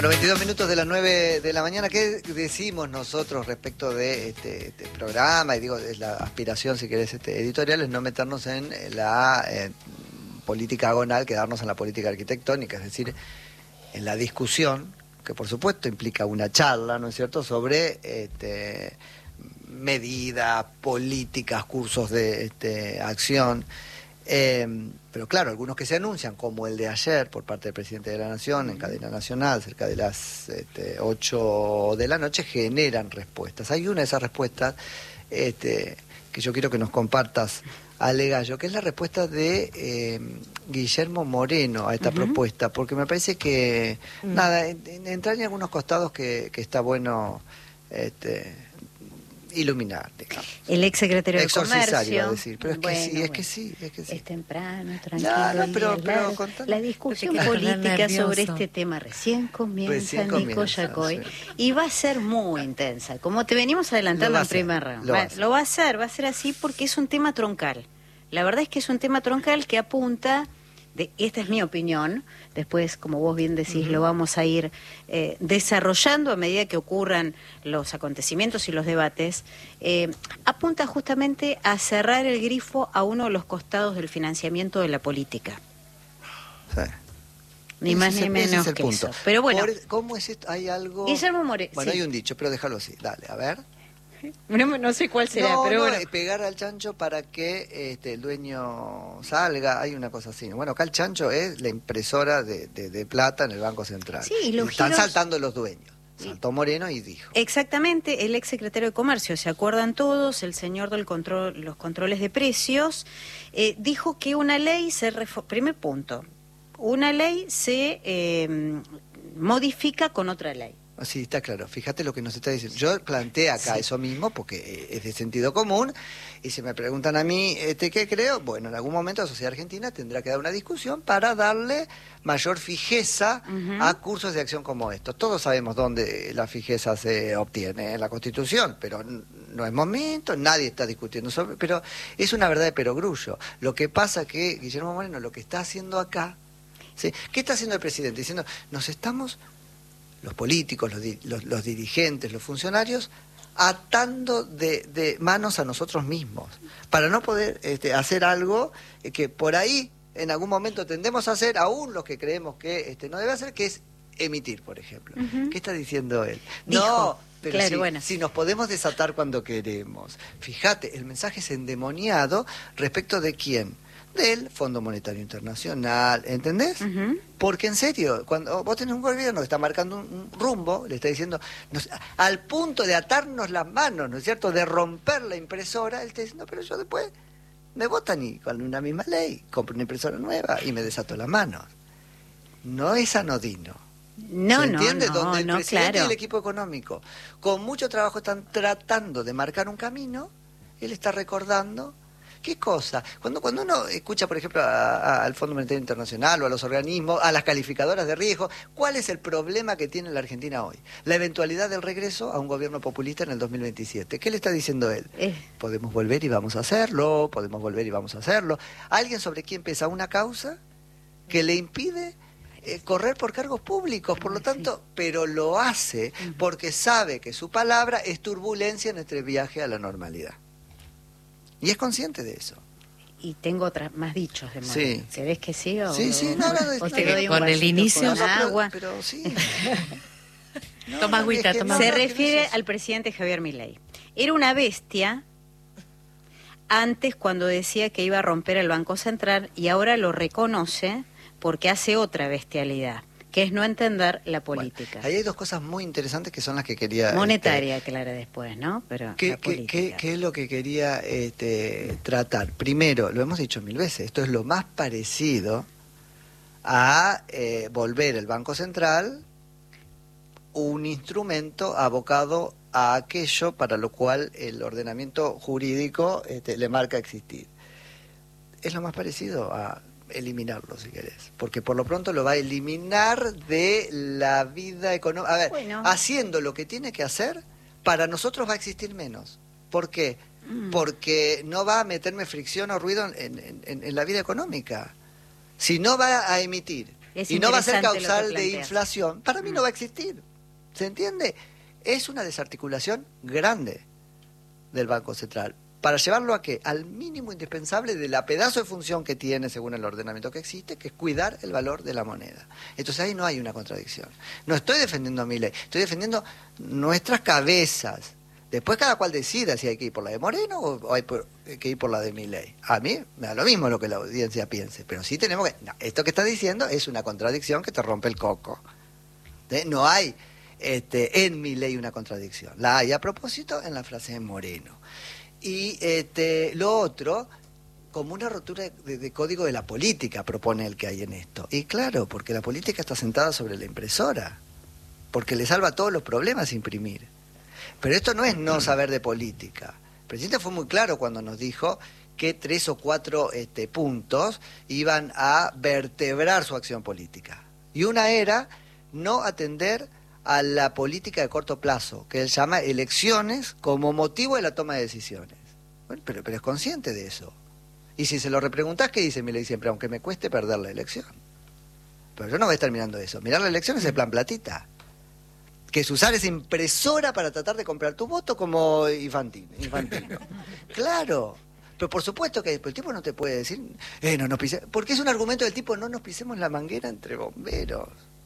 Los 22 minutos de las 9 de la mañana, ¿qué decimos nosotros respecto de este programa? Y digo, es la aspiración, si querés, editorial, es no meternos en la política agonal, quedarnos en la política arquitectónica, es decir, en la discusión, que por supuesto implica una charla, ¿no es cierto?, sobre medidas, políticas, cursos de acción. Pero claro, algunos que se anuncian, como el de ayer por parte del presidente de la Nación en cadena nacional, cerca de las 8 de la noche, generan respuestas. Hay una de esas respuestas que yo quiero que nos compartas, Ale Gallo, que es la respuesta de Guillermo Moreno a esta propuesta, porque me parece que, nada, entraña algunos costados que está bueno iluminar, digamos. El ex secretario de Comercio. Iba a decir, pero es que bueno, sí, es que sí, es que sí. Es temprano, tranquilo. pero la discusión política sobre este tema recién comienza, Nico Yacoy, sí. Y va a ser muy intensa, como te venimos adelantando en primer round. Lo va a ser así porque es un tema troncal. La verdad es que es un tema troncal que apunta, esta es mi opinión, después, como vos bien decís, lo vamos a ir desarrollando a medida que ocurran los acontecimientos y los debates, apunta justamente a cerrar el grifo a uno de los costados del financiamiento de la política. Sí. Ni más ni menos que punto. eso. Pero bueno, ¿cómo es esto? ¿Hay algo? Guillermo Moreno. Bueno, sí. Hay un dicho, pero déjalo así. Dale, a ver. No sé cuál será, pero bueno. Pegar al chancho para que el dueño salga, hay una cosa así. Bueno, acá el chancho es la impresora de plata en el Banco Central. Sí, y están saltando los dueños. Saltó Moreno y dijo. Exactamente, el ex secretario de Comercio, ¿se acuerdan todos? El señor del los controles de precios, dijo que una ley primer punto, una ley se modifica con otra ley. Sí, está claro. Fíjate lo que nos está diciendo. Yo planteé acá eso mismo porque es de sentido común y si me preguntan a mí qué creo, bueno, en algún momento la sociedad argentina tendrá que dar una discusión para darle mayor fijeza a cursos de acción como estos. Todos sabemos dónde la fijeza se obtiene, en la Constitución, pero no es momento, nadie está discutiendo sobre, pero es una verdad de perogrullo. Lo que pasa que Guillermo Moreno lo que está haciendo acá, ¿sí? ¿Qué está haciendo el presidente? Diciendo, los políticos, los dirigentes, los funcionarios, atando de manos a nosotros mismos, para no poder hacer algo que por ahí en algún momento tendemos a hacer, aún los que creemos que no debe hacer, que es emitir, por ejemplo. ¿Qué está diciendo él? Dijo, pero claro, si nos podemos desatar cuando queremos. Fíjate, el mensaje es endemoniado respecto de quién. Del Fondo Monetario Internacional, ¿entendés? Porque en serio, cuando vos tenés un gobierno que está marcando un rumbo, le está diciendo, al punto de atarnos las manos, ¿no es cierto?, de romper la impresora, él está diciendo, pero yo después me votan y con una misma ley, compro una impresora nueva y me desato las manos. No es anodino. No, ¿se entiende? Donde el presidente claro. y el equipo económico, con mucho trabajo, están tratando de marcar un camino, él está recordando. ¿Qué cosa? Cuando uno escucha, por ejemplo, al Fondo Monetario Internacional o a los organismos, a las calificadoras de riesgo, ¿cuál es el problema que tiene la Argentina hoy? La eventualidad del regreso a un gobierno populista en el 2027. ¿Qué le está diciendo él? Podemos volver y vamos a hacerlo, podemos volver y vamos a hacerlo. ¿Alguien sobre quien pesa una causa que le impide correr por cargos públicos? Por lo tanto, pero lo hace porque sabe que su palabra es turbulencia en este viaje a la normalidad. Y es consciente de eso. Y tengo más dichos de Moreno. Sí. ¿Sabés que sí? O te doy con el inicio con agua. Pero sí. Toma agüita, toma Se refiere al presidente Javier Milei. Era una bestia antes cuando decía que iba a romper el Banco Central y ahora lo reconoce porque hace otra bestialidad, que es no entender la política. Bueno, ahí hay dos cosas muy interesantes que son las que quería... Monetaria, claro, después, ¿no? Pero ¿Qué es lo que quería tratar? Primero, lo hemos dicho 1000 veces, esto es lo más parecido a volver el Banco Central un instrumento abocado a aquello para lo cual el ordenamiento jurídico le marca existir. Es lo más parecido a eliminarlo, si querés, porque por lo pronto lo va a eliminar de la vida económica. A ver, haciendo lo que tiene que hacer, para nosotros va a existir menos. ¿Por qué? Porque no va a meterme fricción o ruido en la vida económica. Si no va a emitir y no va a ser causal de inflación, para mí no va a existir. ¿Se entiende? Es una desarticulación grande del Banco Central. ¿Para llevarlo a qué? Al mínimo indispensable de la pedazo de función que tiene según el ordenamiento que existe, que es cuidar el valor de la moneda. Entonces ahí no hay una contradicción. No estoy defendiendo a Milei, estoy defendiendo nuestras cabezas. Después cada cual decida si hay que ir por la de Moreno o hay que ir por la de Milei. A mí me da lo mismo lo que la audiencia piense, pero sí tenemos que... No, esto que está diciendo es una contradicción que te rompe el coco. No hay en Milei una contradicción. La hay a propósito en la frase de Moreno. Y lo otro, como una rotura de código de la política, propone el que hay en esto. Y claro, porque la política está sentada sobre la impresora, porque le salva todos los problemas imprimir. Pero esto no es no saber de política. El presidente fue muy claro cuando nos dijo que 3 o 4 puntos iban a vertebrar su acción política. Y una era no atender a la política de corto plazo, que él llama elecciones como motivo de la toma de decisiones. Bueno, pero es consciente de eso. Y si se lo repreguntás, ¿qué dice Milei siempre? Aunque me cueste perder la elección. Pero yo no voy a estar mirando eso. Mirar la elección es el plan platita. Que es usar esa impresora para tratar de comprar tu voto como infantino. Claro. Pero por supuesto que el tipo no te puede decir, no nos pisemos. Porque es un argumento del tipo, no nos pisemos la manguera entre bomberos.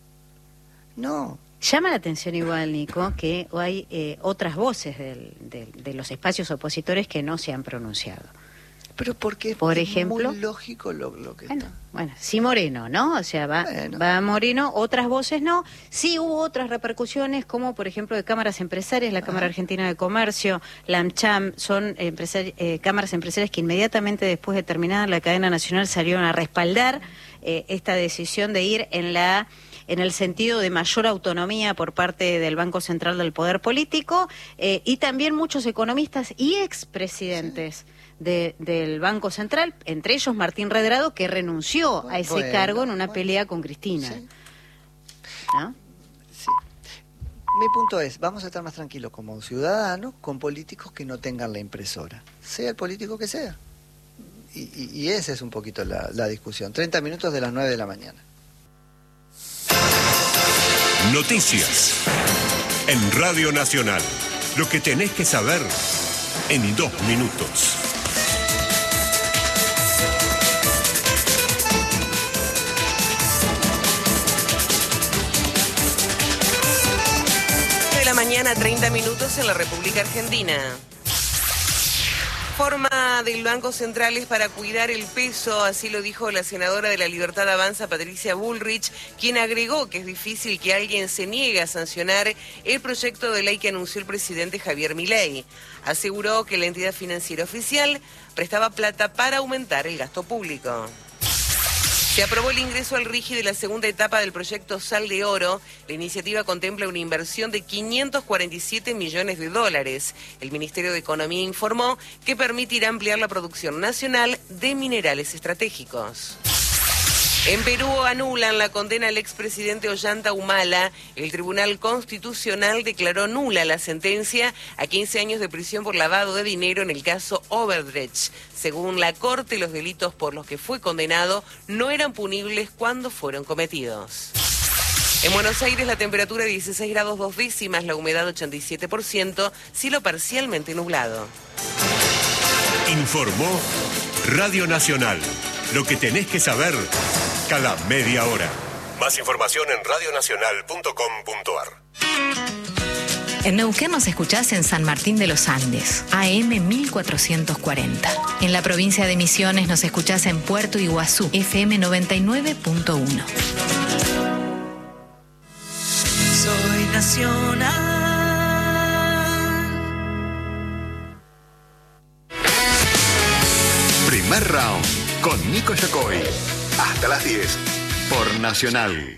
No. Llama la atención igual, Nico, que hay otras voces de los espacios opositores que no se han pronunciado. Pero porque por ejemplo, muy lógico lo que está. Bueno, sí Moreno, ¿no? O sea, va Moreno, otras voces no. Sí hubo otras repercusiones, como por ejemplo de cámaras empresarias, la Cámara Argentina de Comercio, la AmCham, son cámaras empresarias que inmediatamente después de terminar la cadena nacional salieron a respaldar esta decisión de ir en el sentido de mayor autonomía por parte del Banco Central del Poder Político, y también muchos economistas y expresidentes del Banco Central, entre ellos Martín Redrado, que renunció a ese cargo en una pelea con Cristina. Sí. ¿No? Sí. Mi punto es, vamos a estar más tranquilos como ciudadanos con políticos que no tengan la impresora, sea el político que sea. Y esa es un poquito la discusión. 30 minutos de las 9 de la mañana. Noticias en Radio Nacional. Lo que tenés que saber en 2 minutos. De la mañana, 30 minutos en la República Argentina. Forma del Banco Central es para cuidar el peso, así lo dijo la senadora de la Libertad Avanza, Patricia Bullrich, quien agregó que es difícil que alguien se niegue a sancionar el proyecto de ley que anunció el presidente Javier Milei. Aseguró que la entidad financiera oficial prestaba plata para aumentar el gasto público. Se aprobó el ingreso al RIGI de la segunda etapa del proyecto Sal de Oro. La iniciativa contempla una inversión de 547 millones de dólares. El Ministerio de Economía informó que permitirá ampliar la producción nacional de minerales estratégicos. En Perú anulan la condena al expresidente Ollanta Humala. El Tribunal Constitucional declaró nula la sentencia a 15 años de prisión por lavado de dinero en el caso Odebrecht. Según la Corte, los delitos por los que fue condenado no eran punibles cuando fueron cometidos. En Buenos Aires la temperatura 16 grados 2 décimas, la humedad 87%, cielo parcialmente nublado. Informó Radio Nacional. Lo que tenés que saber cada media hora. Más información en radionacional.com.ar. En Neuquén nos escuchás en San Martín de los Andes, AM 1440. En la provincia de Misiones nos escuchás en Puerto Iguazú, FM 99.1. Soy nacional. Primer round con Nico Yacoy. Hasta las 10 por Nacional.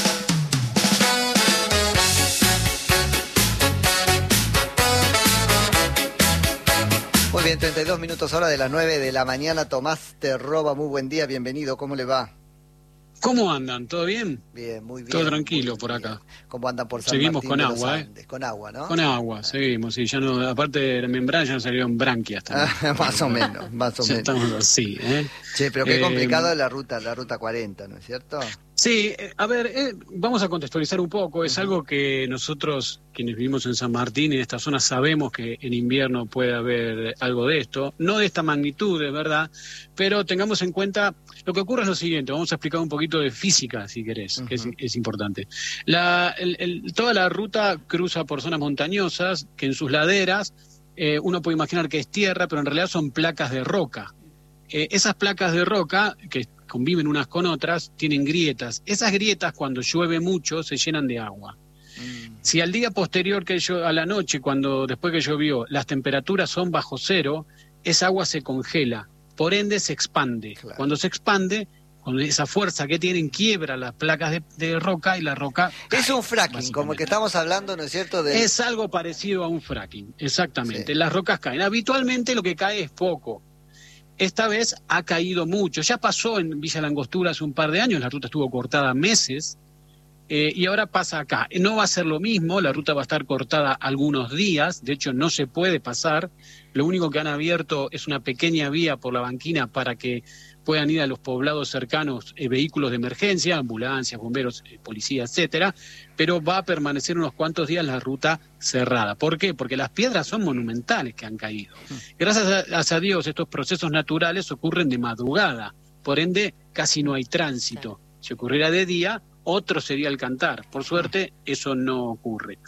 Muy bien, 32 minutos hora de las 9 de la mañana. Tomás te roba, muy buen día, bienvenido, ¿cómo le va? ¿Cómo andan? ¿Todo bien? Bien, muy bien. Todo tranquilo por acá. ¿Cómo andan por San Seguimos Martín con de agua, los Andes? Con agua, ¿no? Con agua, seguimos, sí, ya no, aparte de la membrana ya no salieron branquias también. Más o menos, más o menos. Estamos así, ¿eh? Che, pero qué complicado la ruta 40, ¿no es cierto? Sí, a ver, vamos a contextualizar un poco. Es algo que nosotros, quienes vivimos en San Martín, en esta zona, sabemos que en invierno puede haber algo de esto. No de esta magnitud, es verdad, pero tengamos en cuenta, lo que ocurre es lo siguiente. Vamos a explicar un poquito de física, si querés, que es importante. Toda la ruta cruza por zonas montañosas, que en sus laderas uno puede imaginar que es tierra, pero en realidad son placas de roca. Esas placas de roca, que conviven unas con otras, tienen grietas. Esas grietas, cuando llueve mucho, se llenan de agua. Si al día posterior a la noche, después que llovió, las temperaturas son bajo cero, esa agua se congela, por ende se expande. Claro. Cuando se expande, con esa fuerza que tienen, quiebra las placas de roca y la roca cae. Es un fracking, como el que estamos hablando, ¿no es cierto? Es algo parecido a un fracking, exactamente. Sí. Las rocas caen. Habitualmente lo que cae es poco. Esta vez ha caído mucho. Ya pasó en Villa Langostura hace un par de años, la ruta estuvo cortada meses, y ahora pasa acá. No va a ser lo mismo, la ruta va a estar cortada algunos días, de hecho no se puede pasar. Lo único que han abierto es una pequeña vía por la banquina para que puedan ir a los poblados cercanos vehículos de emergencia, ambulancias, bomberos, policía, etcétera, pero va a permanecer unos cuantos días la ruta cerrada. ¿Por qué? Porque las piedras son monumentales que han caído. Gracias a Dios, estos procesos naturales ocurren de madrugada, por ende casi no hay tránsito. Si ocurriera de día, otro sería el cantar. Por suerte, eso no ocurre.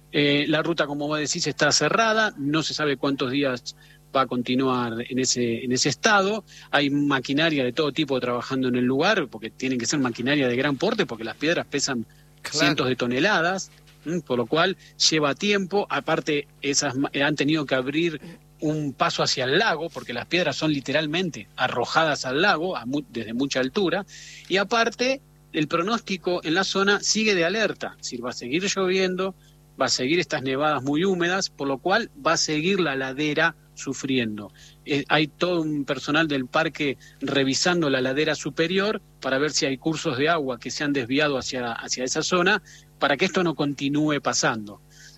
La ruta, como vos decís, está cerrada, no se sabe cuántos días va a continuar en ese estado. Hay maquinaria de todo tipo trabajando en el lugar, porque tienen que ser maquinaria de gran porte, porque las piedras pesan cientos de toneladas, por lo cual lleva tiempo. Aparte, esas han tenido que abrir un paso hacia el lago, porque las piedras son literalmente arrojadas al lago desde mucha altura, y aparte el pronóstico en la zona sigue de alerta, es decir, va a seguir lloviendo, va a seguir estas nevadas muy húmedas, por lo cual va a seguir la ladera sufriendo. Hay todo un personal del parque revisando la ladera superior para ver si hay cursos de agua que se han desviado hacia esa zona, para que esto no continúe pasando.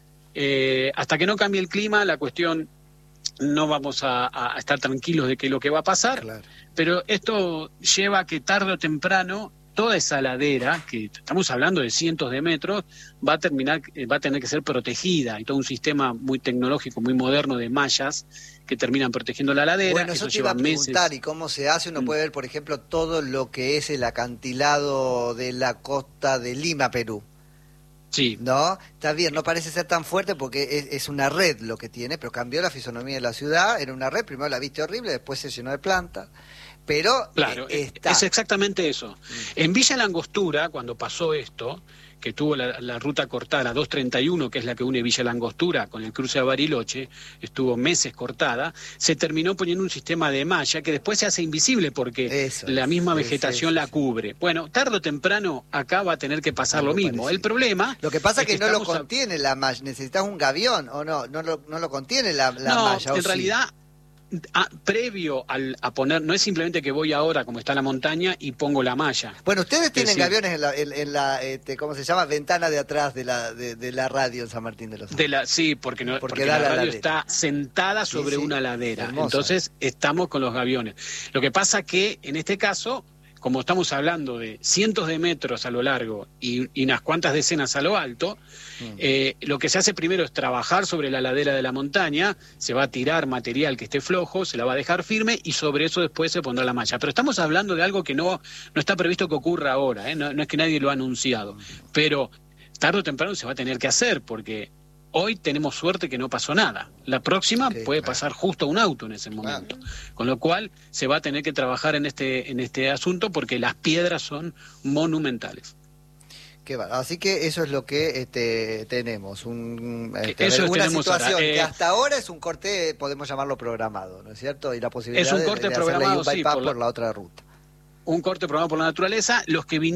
Hasta que no cambie el clima, la cuestión, no vamos a estar tranquilos de que lo que va a pasar, claro. Pero esto lleva a que tarde o temprano toda esa ladera, que estamos hablando de cientos de metros, va a tener que ser protegida. Hay todo un sistema muy tecnológico, muy moderno de mallas que terminan protegiendo la ladera. Bueno, eso te iba a preguntar, ¿y cómo se hace? Uno puede ver, por ejemplo, todo lo que es el acantilado de la costa de Lima, Perú. Sí. ¿No? Está bien, no parece ser tan fuerte porque es una red lo que tiene, pero cambió la fisonomía de la ciudad. Era una red, primero la viste horrible, después se llenó de plantas. Pero claro, es exactamente eso. En Villa Langostura, cuando pasó esto, que tuvo la ruta cortada, la 231, que es la que une Villa Langostura con el cruce de Bariloche, estuvo meses cortada, se terminó poniendo un sistema de malla que después se hace invisible porque la misma vegetación la cubre. Bueno, tarde o temprano acá va a tener que pasar lo mismo. Parecido. El problema... Lo que pasa es que no lo contiene la malla, necesitas un gavión, ¿o no? No lo contiene la malla. En realidad... previo a poner, no es simplemente que voy ahora como está la montaña y pongo la malla. Bueno, ustedes tienen gaviones en la ¿cómo se llama? Ventana de atrás de la radio en San Martín de los Andes. Sí, porque la radio está sentada sobre una ladera. Hermosa. Entonces estamos con los gaviones. Lo que pasa que en este caso, como estamos hablando de cientos de metros a lo largo y unas cuantas decenas a lo alto, lo que se hace primero es trabajar sobre la ladera de la montaña, se va a tirar material que esté flojo, se la va a dejar firme y sobre eso después se pondrá la malla. Pero estamos hablando de algo que no está previsto que ocurra ahora, no es que nadie lo ha anunciado, pero tarde o temprano se va a tener que hacer porque... Hoy tenemos suerte que no pasó nada. La próxima puede pasar justo un auto en ese momento. Claro. Con lo cual se va a tener que trabajar en este asunto porque las piedras son monumentales. Así que eso es lo que tenemos. Una tenemos situación ahora. Que hasta ahora es un corte, podemos llamarlo programado, ¿no es cierto? Y la posibilidad es un corte de programado, un bypass por la otra ruta. Un corte programado por la naturaleza. Los que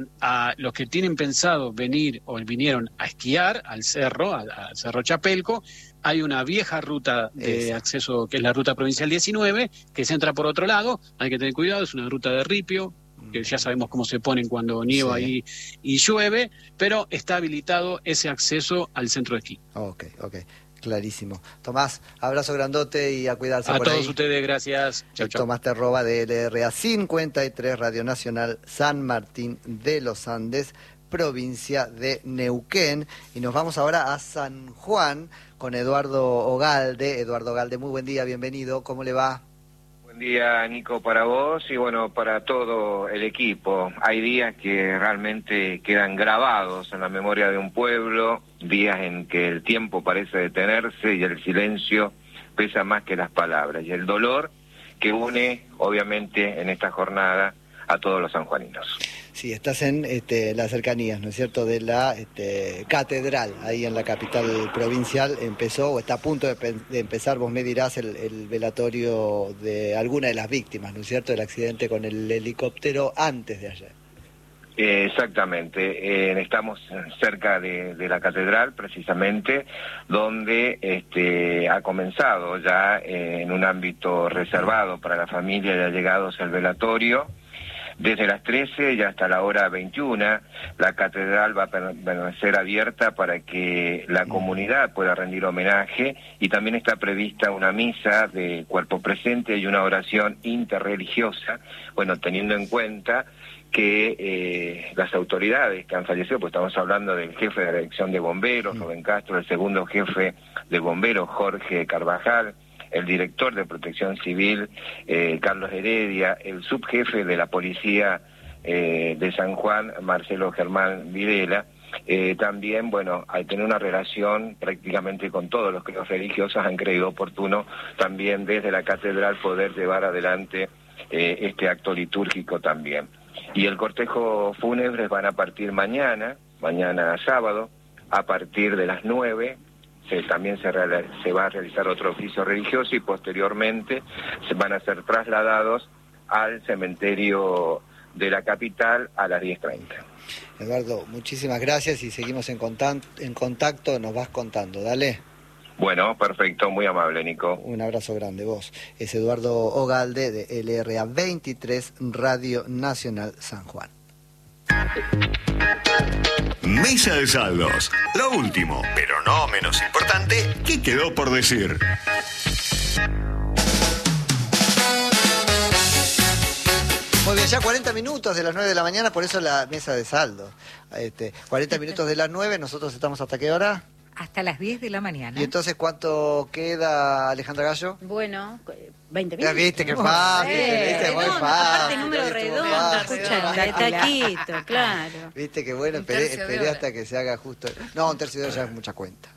tienen pensado venir o vinieron a esquiar al Cerro Chapelco, hay una vieja ruta de acceso que es la ruta provincial 19, que se entra por otro lado, hay que tener cuidado, es una ruta de ripio, que ya sabemos cómo se ponen cuando nieva ahí y llueve, pero está habilitado ese acceso al centro de esquí. Ok. Clarísimo. Tomás, abrazo grandote y a cuidarse por ahí. A todos ustedes, gracias. Chau, chau. Tomás Terroba de LRA 53, Radio Nacional San Martín de los Andes, provincia de Neuquén. Y nos vamos ahora a San Juan con Eduardo Ogalde. Eduardo Ogalde, muy buen día, bienvenido. ¿Cómo le va? Buen día, Nico, para vos y bueno, para todo el equipo. Hay días que realmente quedan grabados en la memoria de un pueblo, días en que el tiempo parece detenerse y el silencio pesa más que las palabras, y el dolor que une, obviamente, en esta jornada a todos los sanjuaninos. Sí, estás en las cercanías, ¿no es cierto?, de la catedral, ahí en la capital provincial. Empezó, o está a punto de empezar, vos me dirás, el velatorio de alguna de las víctimas, ¿no es cierto?, del accidente con el helicóptero antes de ayer. Exactamente, estamos cerca de la catedral, precisamente, donde ha comenzado ya en un ámbito reservado para la familia y allegados el velatorio. Desde las 13 y hasta la hora 21, la catedral va a permanecer abierta para que la comunidad pueda rendir homenaje, y también está prevista una misa de cuerpo presente y una oración interreligiosa, bueno, teniendo en cuenta que las autoridades que han fallecido, pues estamos hablando del jefe de la dirección de bomberos, Rubén Castro, el segundo jefe de bomberos, Jorge Carvajal, el director de Protección Civil, Carlos Heredia, el subjefe de la Policía de San Juan, Marcelo Germán Videla. También, bueno, al tener una relación prácticamente con todos los credos religiosos, han creído oportuno también desde la catedral poder llevar adelante este acto litúrgico también. Y el cortejo fúnebre van a partir mañana sábado, a partir de las 9, también se va a realizar otro oficio religioso, y posteriormente se van a ser trasladados al cementerio de la capital a las 10:30. Eduardo, muchísimas gracias y seguimos en contacto, nos vas contando, dale. Bueno, perfecto, muy amable, Nico. Un abrazo grande, vos. Es Eduardo Ogalde de LRA 23, Radio Nacional San Juan. Mesa de saldos. Lo último, pero no menos importante, ¿qué quedó por decir? Muy bien, ya 40 minutos de las 9 de la mañana, por eso la mesa de saldos. 40 minutos de las 9, nosotros estamos ¿hasta qué hora? Hasta las 10 de la mañana. ¿Y entonces cuánto queda, Alejandra Gallo? Bueno, 20 minutos. Ya viste que fácil, viste, muy fácil. Aparte número redondo, escucha, de taquito, claro. Viste que bueno, esperé hasta que se haga justo. No, un tercio de hora ya es mucha cuenta.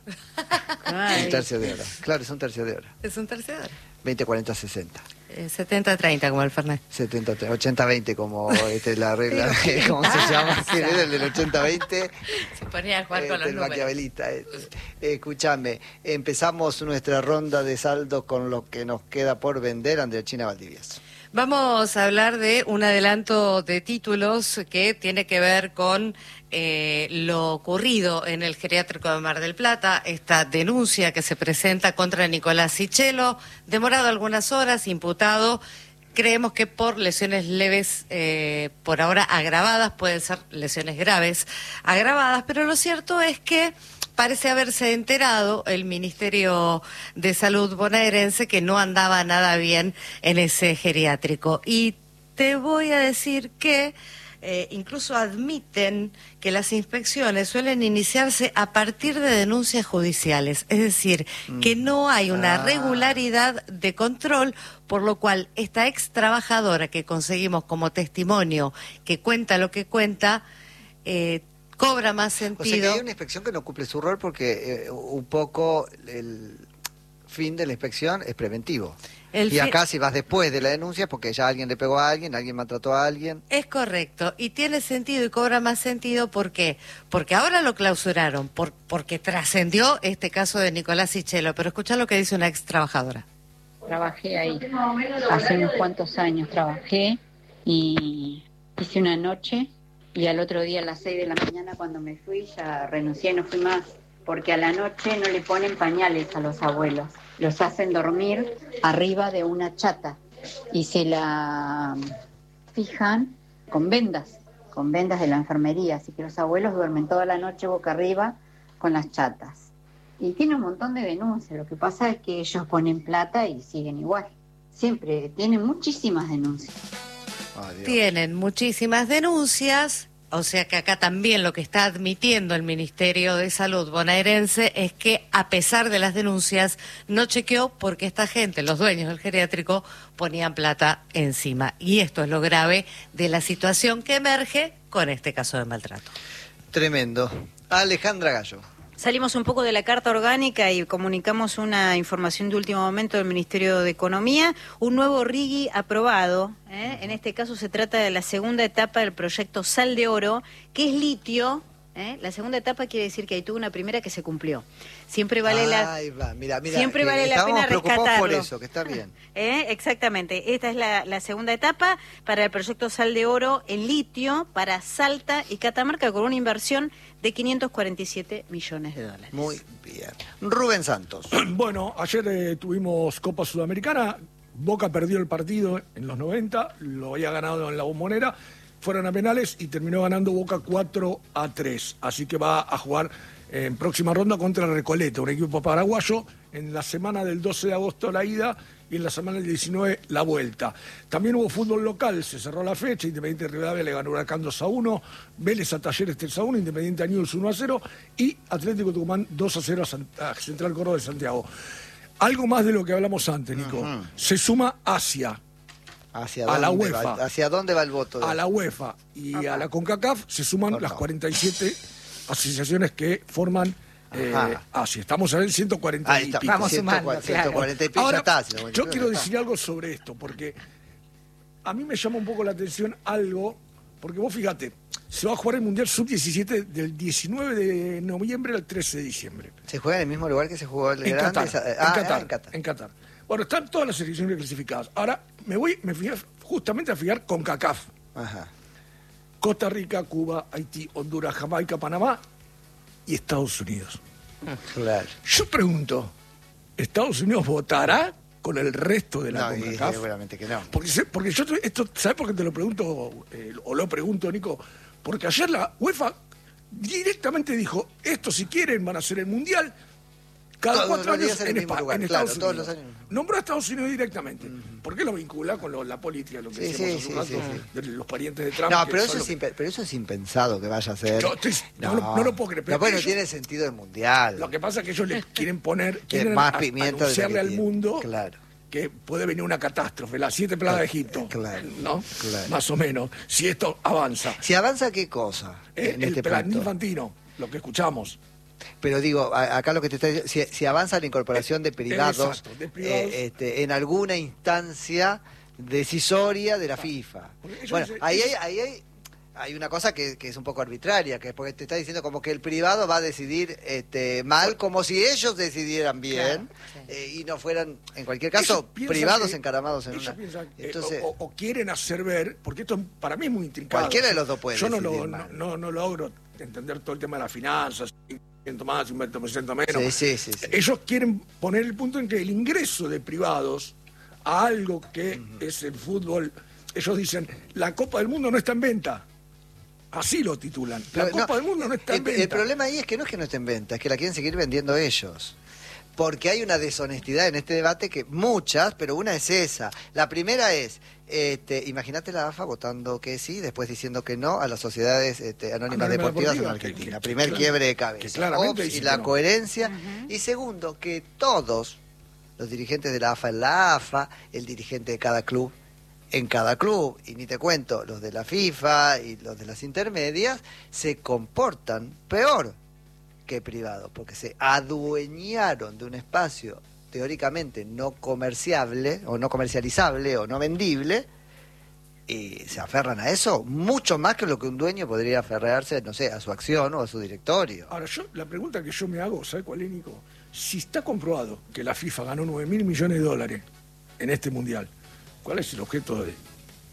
Un tercio de hora. Claro, es un tercio de hora. Es un tercio de hora. 20, 40, 60. 70-30 como el Fernet. 80-20 como la regla, ¿cómo se llama? ¿Quién era el del 80-20? Se ponía a jugar con los números. El maquiavelista. Escúchame, empezamos nuestra ronda de saldo con lo que nos queda por vender, Andrea China Valdivieso. Vamos a hablar de un adelanto de títulos que tiene que ver con lo ocurrido en el geriátrico de Mar del Plata, esta denuncia que se presenta contra Nicolás Sichelo, demorado algunas horas, imputado, creemos que por lesiones leves, por ahora agravadas, pueden ser lesiones graves agravadas, pero lo cierto es que parece haberse enterado el Ministerio de Salud bonaerense que no andaba nada bien en ese geriátrico. Y te voy a decir que incluso admiten que las inspecciones suelen iniciarse a partir de denuncias judiciales. Es decir, que no hay una regularidad de control, por lo cual esta ex trabajadora que conseguimos como testimonio, que cuenta lo que cuenta, cobra más sentido. O sea que hay una inspección que no cumple su rol porque un poco el fin de la inspección es preventivo. Y acá si vas después de la denuncia es porque ya alguien le pegó a alguien maltrató a alguien. Es correcto, y tiene sentido y cobra más sentido. ¿Por qué? Porque ahora lo clausuraron, porque trascendió este caso de Nicolás Sichelo, pero escuchá lo que dice una ex trabajadora. Trabajé ahí, hace unos cuantos años trabajé y hice una noche. Y al otro día a las 6 de la mañana cuando me fui ya renuncié y no fui más, porque a la noche no le ponen pañales a los abuelos, los hacen dormir arriba de una chata y se la fijan con vendas de la enfermería, así que los abuelos duermen toda la noche boca arriba con las chatas. y tiene un montón de denuncias. Lo que pasa es que ellos ponen plata y siguen igual. Siempre tienen muchísimas denuncias. Tienen muchísimas denuncias. O sea que acá también lo que está admitiendo el Ministerio de Salud bonaerense es que a pesar de las denuncias no chequeó porque esta gente, los dueños del geriátrico, ponían plata encima. Y esto es lo grave de la situación que emerge con este caso de maltrato. Tremendo. Alejandra Gallo. Salimos un poco de la carta orgánica y comunicamos una información de último momento del Ministerio de Economía. Un nuevo RIGI aprobado. En este caso se trata de la segunda etapa del proyecto Sal de Oro, que es litio. La segunda etapa quiere decir que ahí tuvo una primera que se cumplió. Siempre vale siempre vale la pena rescatarlo. Por eso, que está bien. Exactamente. Esta es la segunda etapa para el proyecto Sal de Oro en litio para Salta y Catamarca con una inversión de 547 millones de dólares. Muy bien. Rubén Santos. Bueno, ayer tuvimos Copa Sudamericana. Boca perdió el partido en los 90, lo había ganado en la Bombonera. Fueron a penales y terminó ganando Boca 4-3. Así que va a jugar en próxima ronda contra Recoleta, un equipo paraguayo. En la semana del 12 de agosto la ida y en la semana del 19 la vuelta. También hubo fútbol local, se cerró la fecha. Independiente de Rivadavia le ganó Huracán 2-1, Vélez a Talleres 3-1, Independiente a Newell's 1-0 y Atlético Tucumán 2-0 a Central Córdoba de Santiago. Algo más de lo que hablamos antes, Nico. Se suma Asia. A la UEFA. ¿Hacia dónde va el voto? A la UEFA y a la CONCACAF se suman las 47 asociaciones que forman Asia. Estamos en el 140 y pico. Vamos sumando, 140 y pico. Ahora, está, yo quiero decir algo sobre esto, porque a mí me llama un poco la atención algo, porque vos fíjate, se va a jugar el Mundial Sub-17 del 19 de noviembre al 13 de diciembre. ¿Se juega en el mismo lugar que se jugó el grande? En Qatar. Bueno, están todas las selecciones clasificadas. Ahora me fui justamente a fijar con CONCACAF. Costa Rica, Cuba, Haití, Honduras, Jamaica, Panamá y Estados Unidos. Claro. Yo pregunto, ¿Estados Unidos votará con el resto de la CONCACAF? Seguramente que no. Porque yo esto, ¿sabes por qué te lo pregunto? O lo pregunto, Nico. Porque ayer la UEFA directamente dijo, esto si quieren van a hacer el Mundial cada 4 años en Estados Unidos. Nombró a Estados Unidos directamente. ¿Por qué lo vincula con la política? Lo que decíamos hace un rato, de los parientes de Trump. No, pero eso es impensado que vaya a ser. No lo puedo creer. Pero bueno, tiene sentido el Mundial. Lo que pasa es que ellos le quieren poner, más pimienta anunciarle al mundo claro. que puede venir una catástrofe, las 7 plagas de Egipto, ¿no? Claro. Más o menos, si esto avanza. ¿Si avanza qué cosa? El plan infantino, lo que escuchamos. Pero digo, acá lo que te está diciendo, si avanza la incorporación de privados, en alguna instancia decisoria de la FIFA. Bueno, ahí hay una cosa que es un poco arbitraria, que es porque te está diciendo como que el privado va a decidir mal, como si ellos decidieran bien, y no fueran, en cualquier caso, privados encaramados en una... Entonces, o quieren hacer ver, porque esto para mí es muy intrincado. Cualquiera de los dos puede. Yo no logro entender todo el tema de las finanzas, más, 1% menos. Sí. Ellos quieren poner el punto en que el ingreso de privados a algo que es el fútbol, ellos dicen, la Copa del Mundo no está en venta. Así lo titulan. La Copa del Mundo no está en venta. El problema ahí es que no esté en venta, es que la quieren seguir vendiendo ellos. Porque hay una deshonestidad en este debate que muchas, pero una es esa. La primera es, imagínate la AFA votando que sí, después diciendo que no a las sociedades anónimas deportivas en Argentina. Primer quiebre de cabeza. Y la coherencia. Y segundo, que todos los dirigentes de la AFA en la AFA, el dirigente de cada club en cada club, y ni te cuento, los de la FIFA y los de las intermedias, se comportan peor que privados, porque se adueñaron de un espacio teóricamente no comerciable, o no comercializable, o no vendible, y se aferran a eso mucho más que lo que un dueño podría aferrarse, no sé, a su acción o a su directorio. Ahora, la pregunta que yo me hago, ¿sabes cuál es, Nico? Si está comprobado que la FIFA ganó 9.000 millones de dólares en este Mundial, ¿cuál es el objeto de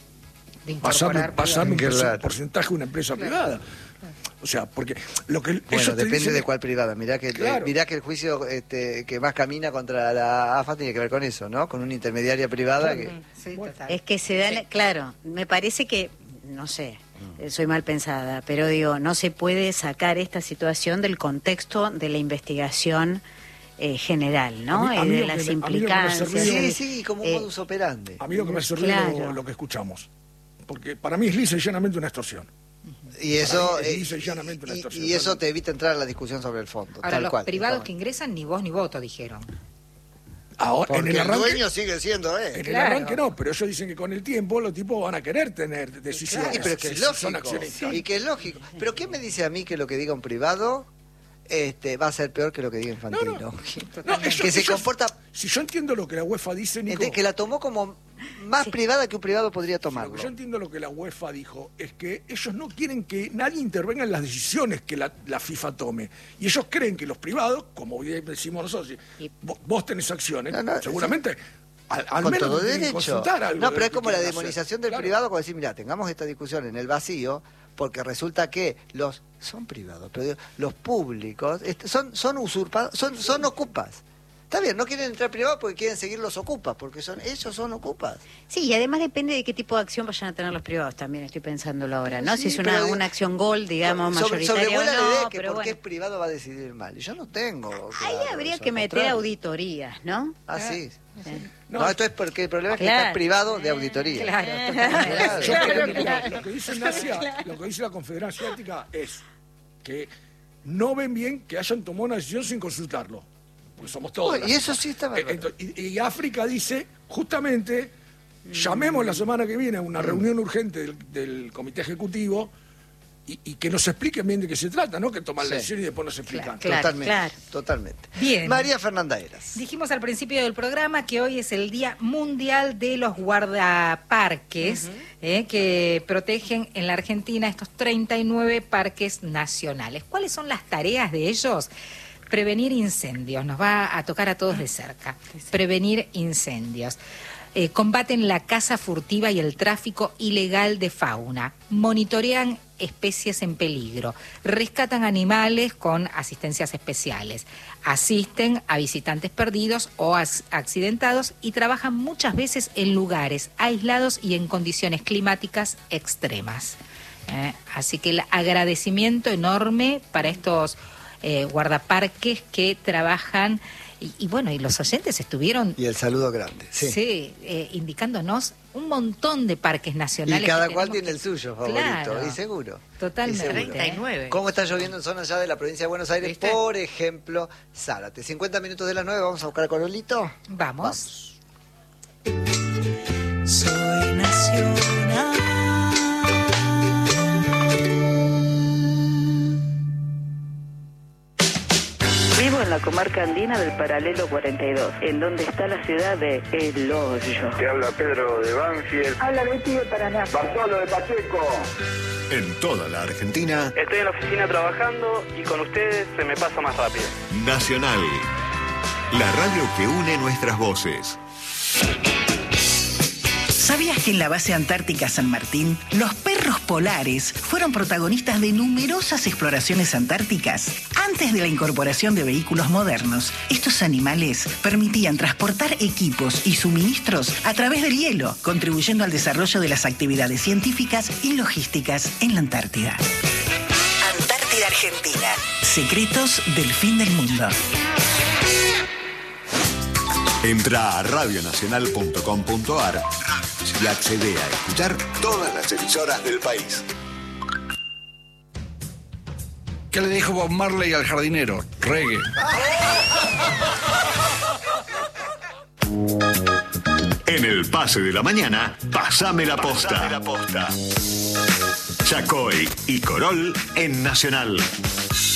pasar un porcentaje a una empresa privada? O sea, porque lo que depende de cuál privada. Mirá que el juicio que más camina contra la AFA tiene que ver con eso, ¿no? Con una intermediaria privada que... Es que se dan... Claro, me parece que, no sé, soy mal pensada, pero digo, no se puede sacar esta situación del contexto de la investigación general, ¿no? De las implicancias. Sí, como un modus operandi. A mí lo que me hace ruido lo que escuchamos. Porque para mí es lisa y llanamente una extorsión. Y eso, y eso te evita entrar a la discusión sobre el fondo. Ahora, los privados que ingresan ni voz ni voto, dijeron. Ahora, porque el dueño sigue siendo En el arranque no, pero ellos dicen que con el tiempo los tipos van a querer tener decisiones. Sí, pero que es lógico. Y que es lógico. Pero ¿qué me dice a mí que lo que diga un privado va a ser peor que lo que diga Infantino? Que se comporta... Si yo entiendo lo que la UEFA dice, Nico... que la tomó como más privada que un privado podría tomarlo. Lo que yo entiendo lo que la UEFA dijo es que ellos no quieren que nadie intervenga en las decisiones que la FIFA tome. Y ellos creen que los privados, como bien decimos nosotros, vos tenés acciones, seguramente... Al con menos todo derecho. Algo pero es como la demonización del privado, como decir, mira, tengamos esta discusión en el vacío, porque resulta que son privados, pero los públicos son usurpados, son ocupas. Está bien, no quieren entrar privados porque quieren seguir los ocupas, porque ellos son ocupas. Sí, y además depende de qué tipo de acción vayan a tener los privados, también estoy pensándolo ahora, ¿no? Si es una acción gold, digamos, mayoritaria sobrevuela o no, la idea que pero porque es privado va a decidir mal. Y yo no tengo. Ahí habría que meter auditorías, ¿no? Sí. No, esto es porque el problema es que está privado de auditoría. Lo que dice Nasia, lo que dice la Confederación Asiática es que no ven bien que hayan tomado una decisión sin consultarlo. Porque somos todos. Y eso sí está mal. Y África dice, justamente, llamemos la semana que viene a una reunión urgente del Comité Ejecutivo y que nos expliquen bien de qué se trata, ¿no? Que toman la decisión y después nos explican. Totalmente. Bien. María Fernanda Heras. Dijimos al principio del programa que hoy es el Día Mundial de los Guardaparques, que protegen en la Argentina estos 39 parques nacionales. ¿Cuáles son las tareas de ellos? Prevenir incendios, nos va a tocar a todos de cerca. Prevenir incendios. Combaten la caza furtiva y el tráfico ilegal de fauna. Monitorean especies en peligro. Rescatan animales con asistencias especiales. Asisten a visitantes perdidos o accidentados y trabajan muchas veces en lugares aislados y en condiciones climáticas extremas. Así que el agradecimiento enorme para estos guardaparques que trabajan y bueno, y los oyentes estuvieron... Y el saludo grande. Sí, indicándonos un montón de parques nacionales. Y cada cual tiene el suyo favorito, y seguro. Totalmente. 39. ¿Cómo está lloviendo en zonas ya de la provincia de Buenos Aires? ¿Viste? Por ejemplo, Zárate. 50 minutos de las 9, ¿vamos a buscar a Corolito? Vamos. Soy nacional. Vivo en la comarca andina del Paralelo 42, en donde está la ciudad de El Hoyo. Te habla Pedro de Banfield. Habla Betty de Paraná. Bartolo de Pacheco. En toda la Argentina. Estoy en la oficina trabajando y con ustedes se me pasa más rápido. Nacional. La radio que une nuestras voces. ¿Sabías que en la base antártica San Martín, los perros polares fueron protagonistas de numerosas exploraciones antárticas? Antes de la incorporación de vehículos modernos, estos animales permitían transportar equipos y suministros a través del hielo, contribuyendo al desarrollo de las actividades científicas y logísticas en la Antártida. Antártida Argentina. Secretos del fin del mundo. Entra a radionacional.com.ar y accede a escuchar todas las emisoras del país. ¿Qué le dijo Bob Marley al jardinero? Reggae. En el pase de la mañana, pasame la posta. Yacoy y Corol en Nacional.